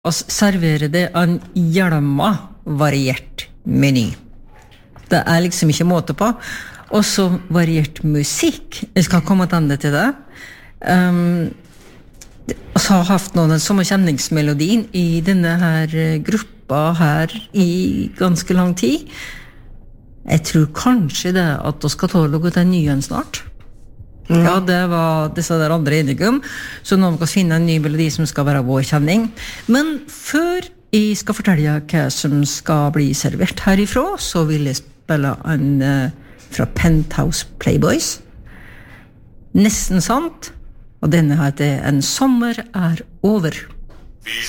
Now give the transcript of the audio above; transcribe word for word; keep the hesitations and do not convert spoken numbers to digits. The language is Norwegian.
Og serverer det en hjelma variert meny. Det er liksom ikke måte på. Og så variert musikk. Jeg skal komme tilbake til det. Um, og så har jeg haft noen samme kjenningsmelodien i denne her gruppa her i ganske lang tid. Jeg tror kanskje det at du skal ta noe til en ny en snart. Mm. Ja, det var disse der andre enige om. Så nå må vi finne en ny melodi som skal være vår kjenning. Men før jeg skal fortelle hva som skal bli servert herifra, så vil jeg spille en uh, fra Penthouse Playboys. Nesten sant. Og denne heter En sommer er over.